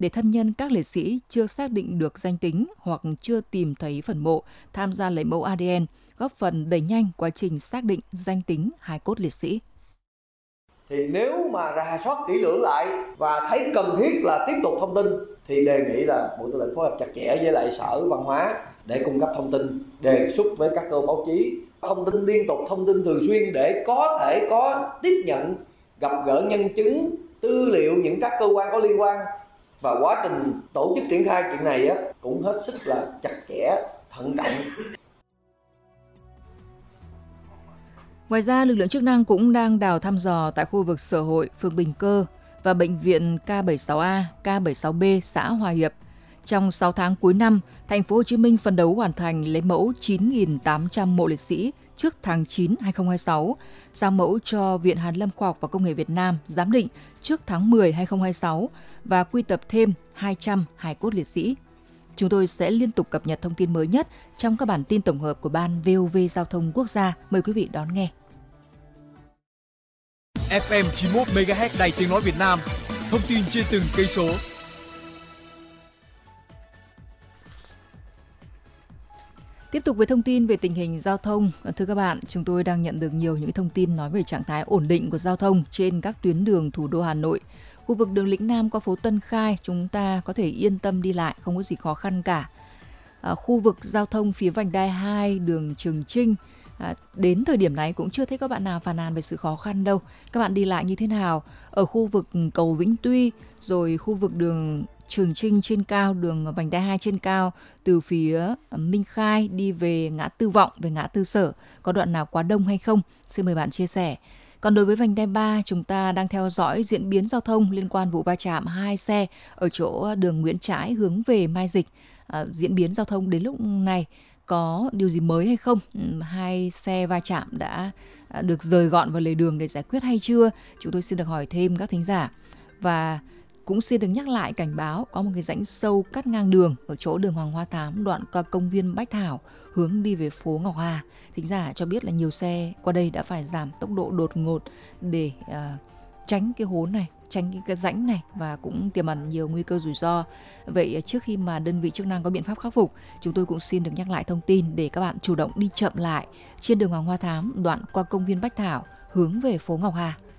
để thân nhân các liệt sĩ chưa xác định được danh tính hoặc chưa tìm thấy phần mộ tham gia lấy mẫu ADN, góp phần đẩy nhanh quá trình xác định danh tính hài cốt liệt sĩ. Thì nếu mà rà soát kỹ lưỡng lại và thấy cần thiết là tiếp tục thông tin thì đề nghị là Bộ Tư lệnh phối hợp chặt chẽ với lại Sở Văn hóa để cung cấp thông tin, đề xuất với các cơ báo chí thông tin liên tục, thông tin thường xuyên để có thể có tiếp nhận, gặp gỡ nhân chứng, tư liệu những các cơ quan có liên quan. Và quá trình tổ chức triển khai chuyện này cũng hết sức là chặt chẽ, thận trọng. Ngoài ra, lực lượng chức năng cũng đang đào thăm dò tại khu vực Sở Hội, phường Bình Cơ và bệnh viện K76A, K76B, xã Hòa Hiệp. Trong 6 tháng cuối năm, thành phố Hồ Chí Minh phấn đấu hoàn thành lấy mẫu 9.800 mộ liệt sĩ trước tháng 9 2026, giao mẫu cho Viện Hàn lâm Khoa học và Công nghệ Việt Nam giám định trước tháng 10 2026 và quy tập thêm 200 hài cốt liệt sĩ. Chúng tôi sẽ liên tục cập nhật thông tin mới nhất trong các bản tin tổng hợp của Ban VOV Giao thông Quốc gia. Mời quý vị đón nghe. FM 91 MHz Đài Tiếng nói Việt Nam. Thông tin trên từng cây số. Tiếp tục với thông tin về tình hình giao thông. Thưa các bạn, chúng tôi đang nhận được nhiều những thông tin nói về trạng thái ổn định của giao thông trên các tuyến đường thủ đô Hà Nội. Khu vực đường Lĩnh Nam qua phố Tân Khai, chúng ta có thể yên tâm đi lại, không có gì khó khăn cả. Khu vực giao thông phía vành đai 2, đường Trường Chinh, đến thời điểm này cũng chưa thấy các bạn nào phàn nàn về sự khó khăn đâu. Các bạn đi lại như thế nào? Ở khu vực cầu Vĩnh Tuy, rồi khu vực đường Trường Chinh trên cao, đường vành đai 2 trên cao, từ phía Minh Khai đi về ngã tư Vọng, về ngã tư Sở, có đoạn nào quá đông hay không? Xin mời bạn chia sẻ. Còn đối với vành đai 3, chúng ta đang theo dõi diễn biến giao thông liên quan vụ va chạm 2 xe ở chỗ đường Nguyễn Trãi hướng về Mai Dịch. Diễn biến giao thông đến lúc này có điều gì mới hay không? 2 xe va chạm đã được rời gọn vào lề đường để giải quyết hay chưa? Chúng tôi xin được hỏi thêm các thính giả. Và cũng xin được nhắc lại cảnh báo có một cái rãnh sâu cắt ngang đường ở chỗ đường Hoàng Hoa Thám, đoạn qua công viên Bách Thảo hướng đi về phố Ngọc Hà. Thính giả cho biết là nhiều xe qua đây đã phải giảm tốc độ đột ngột để tránh cái hố này, tránh cái rãnh này và cũng tiềm ẩn nhiều nguy cơ rủi ro. Vậy trước khi mà đơn vị chức năng có biện pháp khắc phục, chúng tôi cũng xin được nhắc lại thông tin để các bạn chủ động đi chậm lại trên đường Hoàng Hoa Thám, đoạn qua công viên Bách Thảo hướng về phố Ngọc Hà.